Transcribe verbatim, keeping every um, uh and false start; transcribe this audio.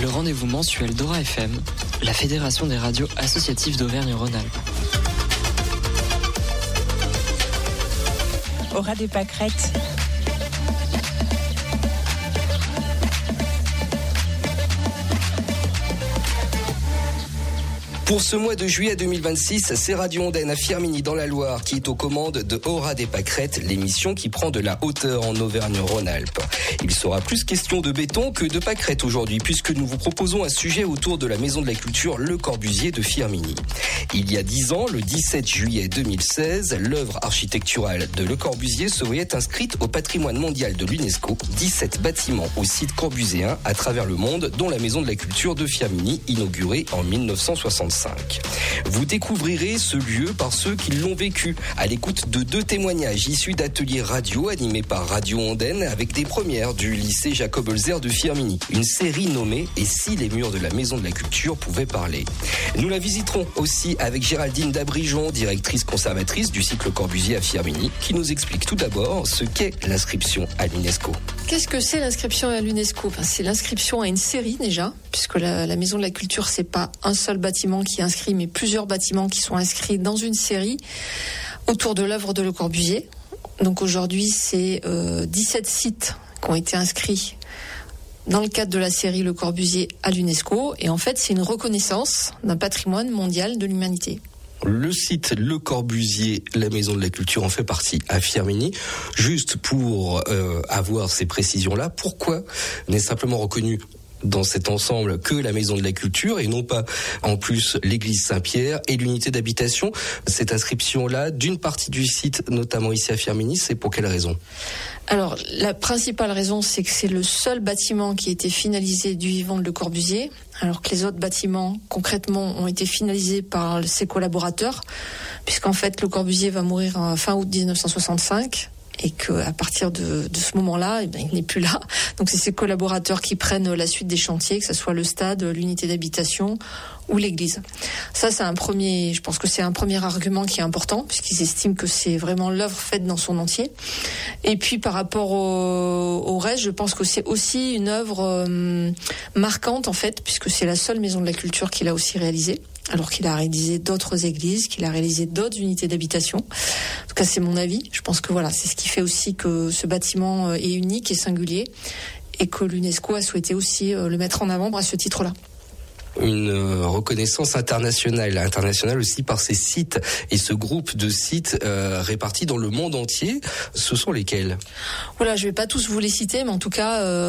le rendez-vous mensuel d'Aura F M, la Fédération des radios associatives d'Auvergne-Rhône-Alpes. Aura des pâquerettes. Pour ce mois de juillet deux mille vingt-six, c'est Radio Ondaine à Firminy dans la Loire qui est aux commandes de Aura des pâquerettes, l'émission qui prend de la hauteur en Auvergne-Rhône-Alpes. Il sera plus question de béton que de pâquerettes aujourd'hui, puisque nous vous proposons un sujet autour de la Maison de la Culture Le Corbusier de Firminy. Il y a dix ans, le dix-sept juillet deux mille seize, l'œuvre architecturale de Le Corbusier se voyait inscrite au patrimoine mondial de l'UNESCO, dix-sept bâtiments au site corbuséen à travers le monde, dont la Maison de la Culture de Firminy, inaugurée en mille neuf cent soixante-cinq. Vous découvrirez ce lieu par ceux qui l'ont vécu, à l'écoute de deux témoignages issus d'ateliers radio animés par Radio Ondaine avec des premières du lycée Jacob Holzer de Firminy. Une série nommée « Et si les murs de la Maison de la Culture pouvaient parler ?» Nous la visiterons aussi avec Géraldine Dabrijon, directrice conservatrice du site Le Corbusier à Firminy, qui nous explique tout d'abord ce qu'est l'inscription à l'UNESCO. Qu'est-ce que c'est l'inscription à l'UNESCO ? Enfin, c'est l'inscription à une série déjà, puisque la, la Maison de la Culture, c'est pas un seul bâtiment qui est inscrit, mais plusieurs bâtiments qui sont inscrits dans une série autour de l'œuvre de Le Corbusier. Donc aujourd'hui, c'est euh, dix-sept sites qui ont été inscrits dans le cadre de la série Le Corbusier à l'UNESCO. Et en fait, c'est une reconnaissance d'un patrimoine mondial de l'humanité. Le site Le Corbusier, la Maison de la Culture en fait partie à Firminy. Juste pour euh, avoir ces précisions-là, pourquoi n'est simplement reconnu dans cet ensemble que la Maison de la Culture et non pas en plus l'église Saint-Pierre et l'unité d'habitation? Cette inscription-là d'une partie du site, notamment ici à Firminy, c'est pour quelle raison? Alors, la principale raison, c'est que c'est le seul bâtiment qui a été finalisé du vivant de Le Corbusier, alors que les autres bâtiments, concrètement, ont été finalisés par ses collaborateurs, puisqu'en fait, Le Corbusier va mourir en fin août dix-neuf cent soixante-cinq, et qu'à partir de, de ce moment-là, eh bien, il n'est plus là. Donc, c'est ses collaborateurs qui prennent la suite des chantiers, que ce soit le stade, l'unité d'habitation ou l'église. Ça, c'est un premier, je pense que c'est un premier argument qui est important, puisqu'ils estiment que c'est vraiment l'œuvre faite dans son entier. Et puis, par rapport au, au reste, je pense que c'est aussi une œuvre euh, marquante, en fait, puisque c'est la seule Maison de la Culture qu'il a aussi réalisée, alors qu'il a réalisé d'autres églises, qu'il a réalisé d'autres unités d'habitation. En tout cas, c'est mon avis. Je pense que voilà, c'est ce qui fait aussi que ce bâtiment est unique et singulier, et que l'UNESCO a souhaité aussi le mettre en avant à ce titre-là. Une reconnaissance internationale, internationale aussi par ces sites et ce groupe de sites euh, répartis dans le monde entier. Ce sont lesquels ? Voilà, je vais pas tous vous les citer, mais en tout cas. Euh